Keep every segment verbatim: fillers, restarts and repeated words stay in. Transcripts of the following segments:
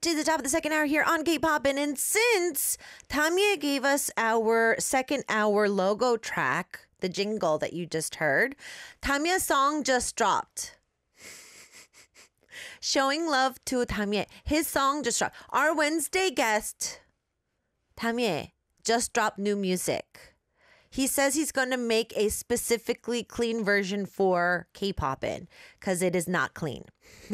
to the top of the second hour here on K-Poppin'. And since Tamie gave us our second hour logo track, the jingle that you just heard, Tamie's song just dropped. Showing love to Tamie. His song just dropped. Our Wednesday guest, Tamie, just dropped new music. He says he's going to make a specifically clean version for K-Poppin' because it is not clean.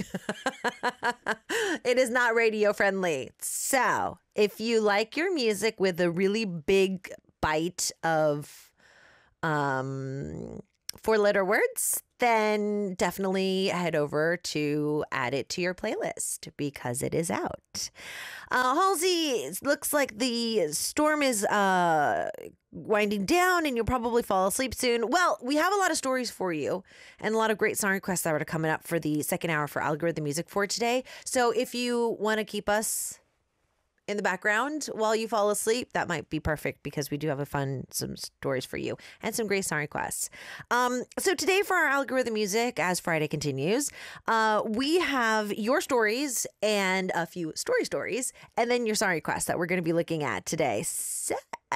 It is not radio friendly. So if you like your music with a really big bite of um, four letter words, then definitely head over to add it to your playlist because it is out. Uh, Halsey, looks like the storm is uh, winding down and you'll probably fall asleep soon. Well, we have a lot of stories for you and a lot of great song requests that are coming up for the second hour for Algorithm Music for today. So if you want to keep us in the background while you fall asleep, that might be perfect because we do have a fun, some stories for you and some great song requests. Um, so today for our Algorithm Music, as Friday continues, uh, we have your stories and a few story stories and then your song requests that we're going to be looking at today. So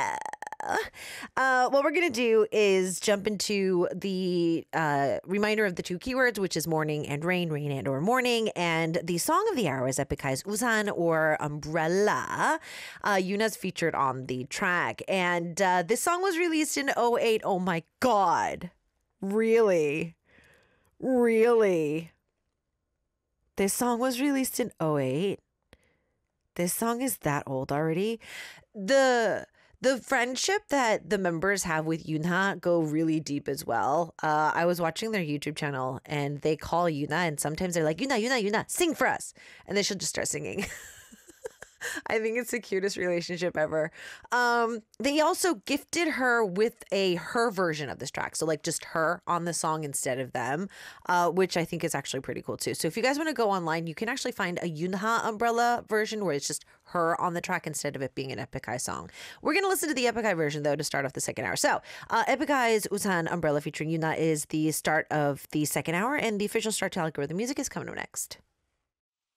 Uh, what we're going to do is jump into the uh, reminder of the two keywords, which is morning and rain, rain and or morning. And the song of the hour is Epic High's Usan or Umbrella. Uh, Yuna's featured on the track. And uh, this song was released in oh eight. Oh my God. Really? Really? This song was released in oh eight. This song is that old already. The... The friendship that the members have with Yuna go really deep as well. Uh, I was watching their YouTube channel and they call Yuna and sometimes they're like, Yuna, Yuna, Yuna, sing for us. And then she'll just start singing. I think it's the cutest relationship ever. Um, they also gifted her with a her version of this track. So like just her on the song instead of them, uh, which I think is actually pretty cool too. So if you guys want to go online, you can actually find a Yunha Umbrella version where it's just her on the track instead of it being an Epic High song. We're going to listen to the Epic High version though to start off the second hour. So uh, Epic High's Usan Umbrella featuring Yuna is the start of the second hour and the official start to Algorithm Music is coming up next.